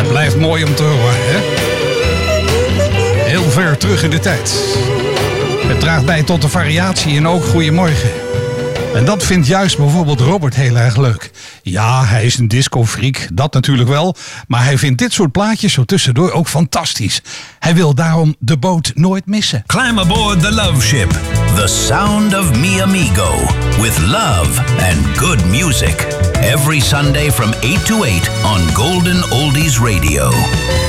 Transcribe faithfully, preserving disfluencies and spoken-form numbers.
Blijft mooi om te horen, hè? Heel ver terug in de tijd. Het draagt bij tot de variatie en ook goeiemorgen. En dat vindt juist bijvoorbeeld Robert heel erg leuk. Ja, hij is een discofreak, dat natuurlijk wel. Maar hij vindt dit soort plaatjes zo tussendoor ook fantastisch. Hij wil daarom de boot nooit missen. Climb aboard the Love Ship. The sound of Mi Amigo. With love and good music. Every Sunday from eight to eight on Golden Oldies Radio.